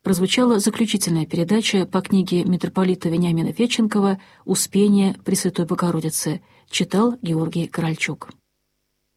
прозвучала заключительная передача по книге митрополита Вениамина Федченкова «Успение Пресвятой Богородицы». Читал Георгий Корольчук.